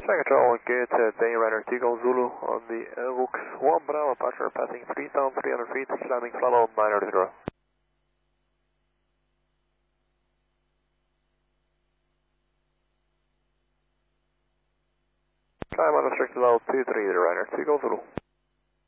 Flight control, good, Dane Ryder 2 Golf Zulu on the Evox 1 Bravo Passenger passing 3,300 feet, landing flat on 900. Climb on restricted level 23 Ryder 2 Golf Zulu.